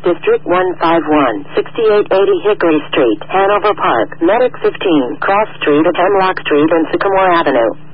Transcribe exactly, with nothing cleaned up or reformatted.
District one five one, sixty-eight eighty Hickory Street, Hanover Park, Medic fifteen, Cross Street at Hemlock Street and Sycamore Avenue.